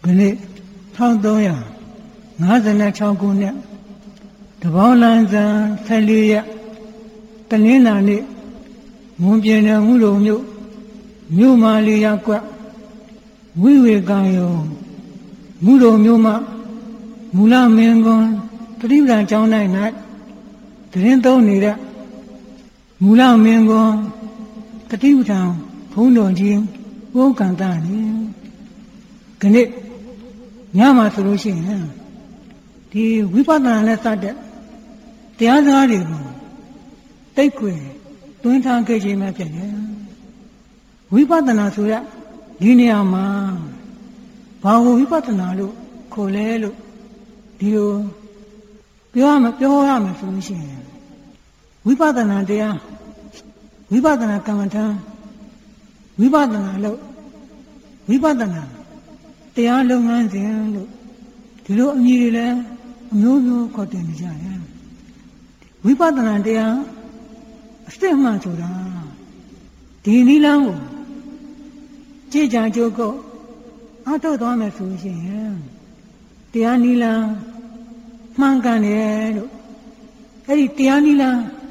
ခဏ1356ခုနှစ်တပေါင်းလန်းဆန်း14ရက်တနင်္လာနေ့မွန်ပြည်နယ်မူလုံမြို့မာလီယာကွက်ဝိဝေကံယုံမူလုံမြို့မှမူလမင်းကွန်းပရိပဒံကျောင်း၌တရင်သုံးနေတဲ့မူလမင်းကွန်းတတိပဌံဘုန်းတော်ကြီးဘုန်းကံတနေခဏညမှာဆိုလို့ရှိရင်ဒီဝိပဿနာနဲ့စတဲ့တရားစကားတွေကိုတိတ်ခွေတွင်းထားခဲ့ခြင်းပဲဖြစ်တယ်ဝိပဿနာဆိုရဒီနေရာမှာဘာကိုဝိပဿနာလို့ခေါ်လဲလို့ဒီလိုပြောရမယ်ဆိုလို့ရှိရင်ဝိပဿနာတရားဝိပဿနာကမ္မထာဝိပဿနာလို့ဝိပဿနာတရားလုပ်ငန်းစဉ်လို့ဒီလိုအမည်တွေလည်းအမျိုးမျိုးခေါ်တင်နေကြတယ်ဝိပဿနာတရားအစစ်မှန်ဆိုတာဒီနိလန်းကိုကြည်ကြံကြိုးကုတ်အထောက်သွားမယ်ဆိုရင်တရားနိလန်းမှန်ကန်တယ်လို့အဲ့ဒီတရားနိလန်း